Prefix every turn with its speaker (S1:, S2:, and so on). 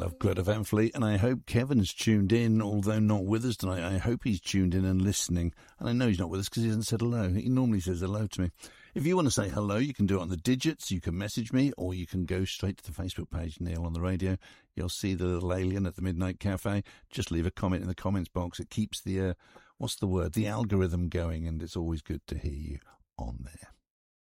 S1: love Greta Van Fleet, and I hope Kevin's tuned in, although not with us tonight. I hope he's tuned in and listening. And I know he's not with us because he hasn't said hello. He normally says hello to me. If you want to say hello, you can do it on the digits. You can message me, or you can go straight to the Facebook page, Neil on the Radio. You'll see the little alien at the Midnight Cafe. Just leave a comment in the comments box. It keeps the, the algorithm going, and it's always good to hear you on there.